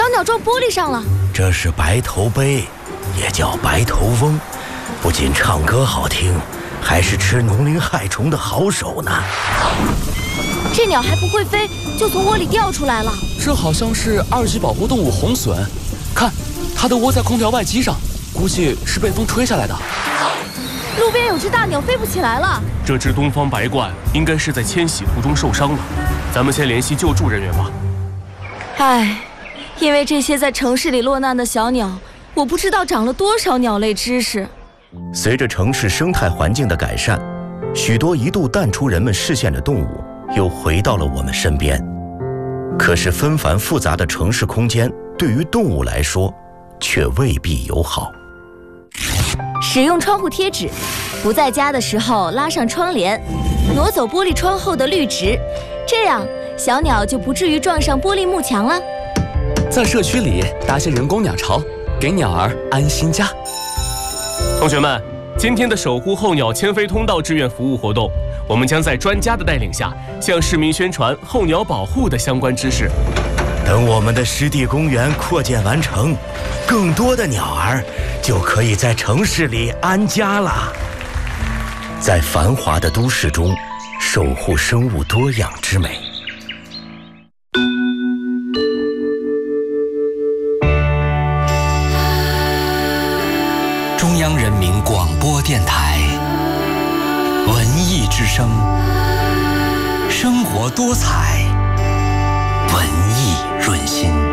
小鸟撞玻璃上了。 这是白头鹎，也叫白头翁，不仅唱歌好听，还是吃农林害虫的好手呢。 这鸟还不会飞，就从窝里掉出来了。 这好像是2级保护动物红隼，看，它的窝在空调外机上，估计是被风吹下来的。 路边有只大鸟飞不起来了。 这只东方白鹳应该是在迁徙途中受伤了，咱们先联系救助人员吧。 唉，因为这些在城市里落难的小鸟，我不知道长了多少鸟类知识。 随着城市生态环境的改善，许多一度淡出人们视线的动物又回到了我们身边。可是纷繁复杂的城市空间对于动物来说却未必友好。 使用窗户贴纸，不在家的时候拉上窗帘，挪走玻璃窗后的绿植，这样小鸟就不至于撞上玻璃幕墙了。 在社区里搭些人工鸟巢，给鸟儿安心家。 同学们，今天的守护候鸟迁飞通道志愿服务活动，我们将在专家的带领下，向市民宣传候鸟保护的相关知识。 等我们的湿地公园扩建完成，更多的鸟儿就可以在城市里安家了。在繁华的都市中，守护生物多样之美。 中央人民广播电台文艺之声，生活多彩，文艺润心。